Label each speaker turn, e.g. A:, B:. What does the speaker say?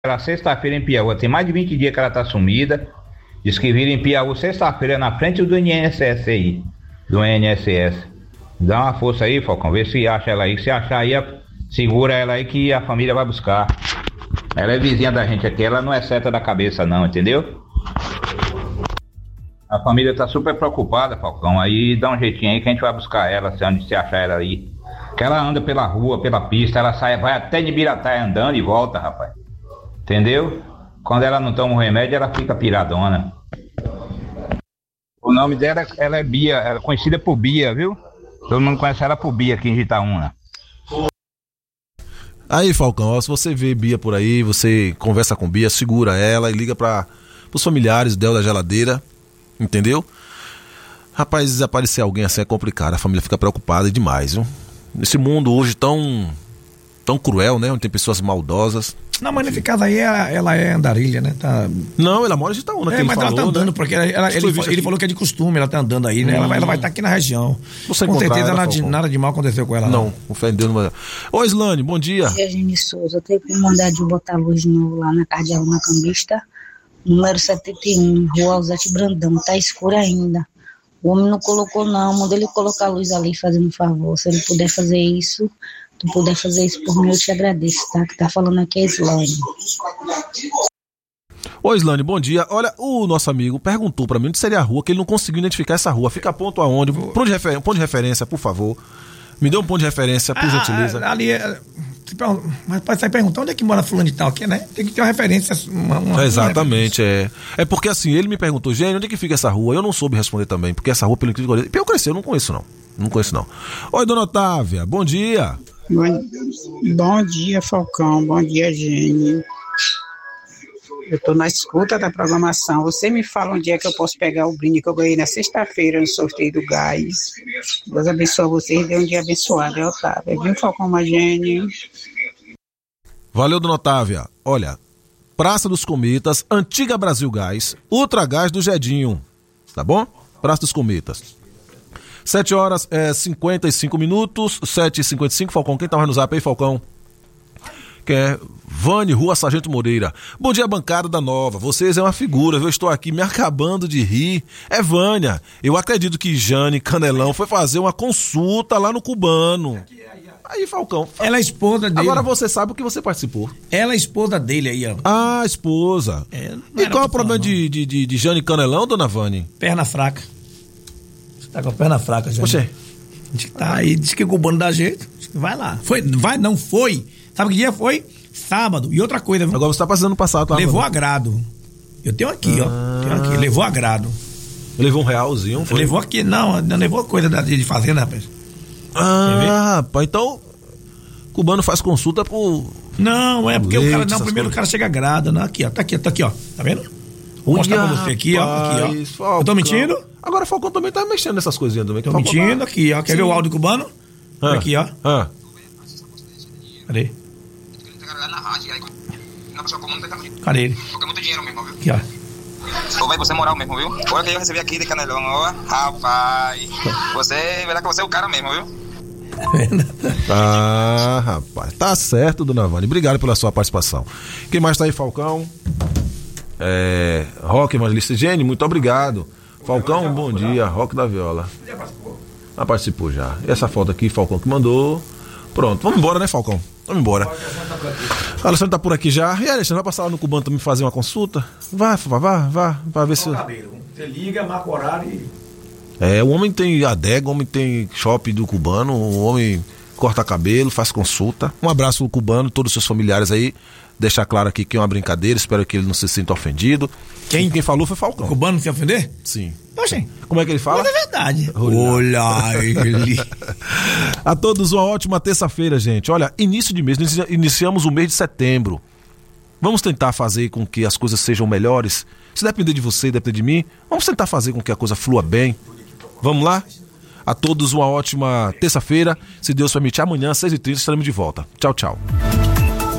A: ela sexta-feira em Piauí. Tem mais de 20 dias que ela tá sumida. Diz que vira em Piauí sexta-feira na frente do INSS aí. Do INSS. Dá uma força aí, Falcão. Vê se acha ela aí. Se achar aí, segura ela aí que a família vai buscar. Ela é vizinha da gente aqui. Ela não é seta da cabeça não, entendeu? A família tá super preocupada, Falcão. Aí dá um jeitinho aí que a gente vai buscar ela, se onde se achar ela aí. Que ela anda pela rua, pela pista, ela sai, vai até de Biratá andando e volta, rapaz. Entendeu? Quando ela não toma o remédio, ela fica piradona. O nome dela, ela é Bia, ela é conhecida por Bia, viu? Todo mundo conhece ela por Bia aqui em Itaúna.
B: Aí, Falcão, ó, se você vê Bia por aí, você conversa com Bia, segura ela e liga para os familiares dela da geladeira, entendeu? Rapaz, desaparecer alguém assim é complicado, a família fica preocupada demais, viu? Nesse mundo hoje tão cruel, né? Onde tem pessoas maldosas.
C: Não, mas nesse caso aí ela é andarilha, né? Tá...
B: Não, ela mora em Itaúna,
C: mas ela tá andando, né? Porque ele falou que é de costume, ela tá andando aí, né? Ela vai estar aqui na região.
B: Você
C: com certeza nada de mal aconteceu com ela.
B: Não, ofendeu. Ô, Islane, bom dia.
D: Bom dia, Gene Souza. Eu tenho que mandar de botar luz de novo lá na Cardeal Cambista, número 71, Rua Alzate Brandão. Tá escuro ainda. O homem não colocou não, manda ele colocar a luz ali, fazendo um favor. Se ele puder fazer isso, tu puder fazer isso por mim, eu te agradeço, tá? Que tá falando aqui é Islane.
B: Ô, Islane, bom dia. Olha, o nosso amigo perguntou pra mim onde seria a rua, que ele não conseguiu identificar essa rua. Fica a ponto aonde? Ponto de referência, por favor. Me dê um ponto de referência, por gentileza.
C: Ali é... Mas pode sair perguntar onde é que mora fulano de tal aqui, né? Tem que ter uma referência.
B: Exatamente, é porque assim, ele me perguntou, gente, onde é que fica essa rua? Eu não soube responder também, porque essa rua, pelo incrível que eu cresci, eu não conheço não. Oi, dona Otávia, bom dia.
E: Bom dia, Falcão, bom dia, Gene. Eu tô na escuta da programação. Você me fala onde é que eu posso pegar o brinde que eu ganhei na sexta-feira no sorteio do gás. Deus abençoe vocês e dê um dia abençoado, é Otávia. Viu, Falcão Magene?
B: Valeu, dona Otávia. Olha, Praça dos Cometas, Antiga Brasil Gás, Ultra Gás do Jedinho. Tá bom? Praça dos Cometas. 7h55, 7h55, Falcão. Quem tava no zap aí, Falcão? Que é Vânia, Rua Sargento Moreira. Bom dia, bancada da Nova. Vocês é uma figura, eu estou aqui me acabando de rir. É Vânia. Eu acredito que Jane Canelão foi fazer uma consulta lá no Cubano. Aí, Falcão.
C: Ela é esposa dele.
B: Agora você sabe o que você participou.
C: Ela é esposa dele aí, ó.
B: Ah, esposa. E qual é o problema de Jane Canelão, dona Vânia?
C: Perna fraca. Você tá com a perna fraca, Jane.
B: Poxa.
C: Tá aí, diz que o Cubano dá jeito. Vai lá. Foi. Sabe que dia foi? Sábado. E outra coisa, viu?
B: Agora você tá passando no passado. Tá,
C: levou agrado. Eu tenho aqui, ó. Levou agrado.
B: Levou um realzinho? Foi?
C: Levou aqui, não levou coisa de fazenda, rapaz.
B: Rapaz, então Cubano faz consulta por...
C: Não, é porque o cara, não, primeiro o cara chega agrado, não, aqui, ó, tá aqui, ó, tá vendo? Vou mostrar pra você aqui, ó. Falcão. Eu tô mentindo?
B: Agora o Falcão também tá mexendo nessas coisinhas também.
C: Tô mentindo aqui, ó, quer ver o áudio cubano? Aqui, ó. Cadê? Cadê ele?
F: Porque é muito dinheiro mesmo, viu?
C: Aqui, ó.
F: Ou vai você moral mesmo, viu? Olha que eu recebi aqui de Canelão, ó. Rapaz. Você verá que você é o cara mesmo, viu?
B: Rapaz. Tá certo, dona Vânia. Obrigado pela sua participação. Quem mais tá aí, Falcão? Roque Evangelista Gene, muito obrigado. Falcão, bom dia. Roque da Viola. Participou já. E essa foto aqui, Falcão que mandou. Pronto, vamos embora, né, Falcão? Vamos embora. A Alessandra tá por aqui já. E a Alessandra vai passar lá no Cubano também fazer uma consulta? Vá ver se...
C: Você liga, marca o horário e...
B: O homem tem adega, o homem tem shopping do Cubano, o homem corta cabelo, faz consulta. Um abraço ao Cubano, todos os seus familiares aí. Deixar claro aqui que é uma brincadeira, espero que ele não se sinta ofendido. Quem falou foi Falcão.
C: O Cubano não se ofender?
B: Sim.
C: Poxa,
B: como é que ele fala?
C: Mas é verdade. Olha ele.
B: A todos uma ótima terça-feira, gente. Olha, início de mês, iniciamos o mês de setembro. Vamos tentar fazer com que as coisas sejam melhores. Se depender de você, depender de mim, vamos tentar fazer com que a coisa flua bem. Vamos lá? A todos uma ótima terça-feira. Se Deus permitir, amanhã, 6h30, estaremos de volta. Tchau, tchau.